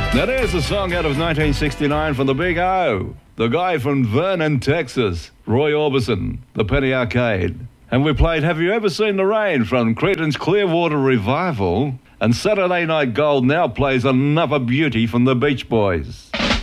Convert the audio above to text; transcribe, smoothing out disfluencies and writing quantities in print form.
Now there's a song out of 1969 from the Big O. The guy from Vernon, Texas, Roy Orbison, the Penny Arcade. And we played Have You Ever Seen the Rain from Creedence Clearwater Revival. And Saturday Night Gold now plays Another Beauty from the Beach Boys.